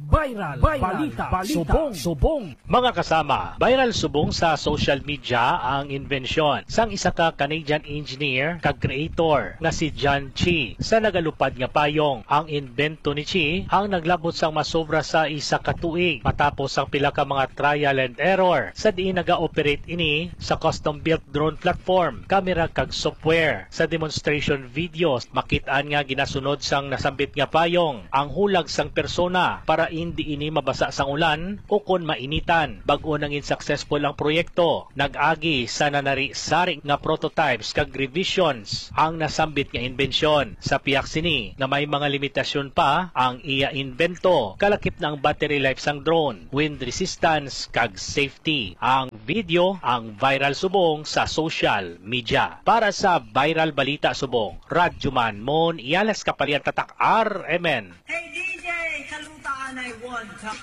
Balita, subong. Mga kasama, viral subong sa social media ang inbensyon sang isa ka Canadian engineer kag creator nga si John Chi. Sa nagalupad nga payong, ang invento ni Chi ang naglabot sang masobra sa isa ka tuig matapos ang pila ka mga trial and error sa diin naga-operate ini sa custom-built drone platform, camera kag software. Sa demonstration videos, makitaan nga ginasunod sang nasambit nga payong ang hulag sang persona para hindi ini mabasa sang ulan o kon mainitan. Bag-o nangin successful ang proyekto, nag-agi sa nanari-sari nga prototypes kag revisions ang nasambit nga inbensyon. Sa piyak sini na may mga limitasyon pa ang iya invento, kalakip na ang battery life sang drone, wind resistance kag safety. Ang video ang viral subong sa social media. Para sa viral balita subong, Radyoman Mon Iales Kapalian Tatak RMN. Hey DJ, kalutaan ay one time.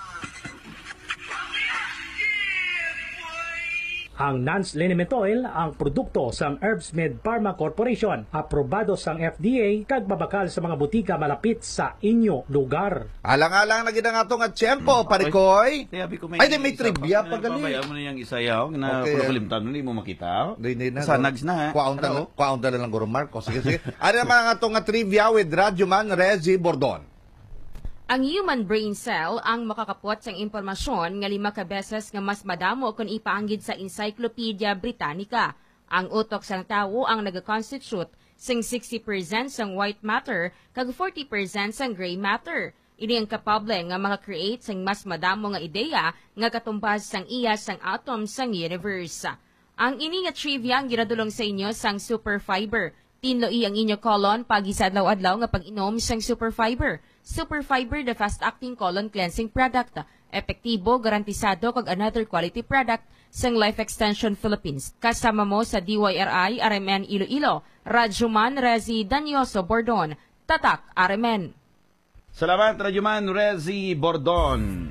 Ang Nance-Liniment Oil ang produkto sang Herbsmed Pharma Corporation, aprobado sang FDA kag babakal sa mga butika malapit sa inyo lugar. Alang-alang na ginang atong at tiyempo, parikoy. Ay, di may trivia pa gali. Pabayaan mo na yung isa yaw, na problematan mo, hindi mo makita. Hindi na. Sanags na, ha? Kwaon na lang, Guru Marco. Sige. Ano naman ang atong trivia with Radyoman Rezi Bordon? Ang human brain cell ang makakapot sang impormasyon nga 5 ka beses nga mas madamo kung ipaanggid sa Encyclopedia Britannica. Ang utok sang tawo ang nagakonstitute sang 60% sang white matter kag 40% sang gray matter. Ini ang kapable nga maka-create sang mas madamo nga ideya nga katumbas sang iya sang atom sang universe. Ang ini nga trivia ang ginadulong sa inyo sang Superfiber. Tinloi ang inyo colon pag-isadlaw-adlaw nga pag-inom sang Superfiber. Superfiber, the fast-acting colon cleansing product. Epektibo, garantisado kag another quality product sang Life Extension Philippines. Kasama mo sa DYRI, RMN Iloilo, Radyoman Rezi Danyoso Bordon, Tatak RMN. Salamat, Radyoman Rezi Bordon.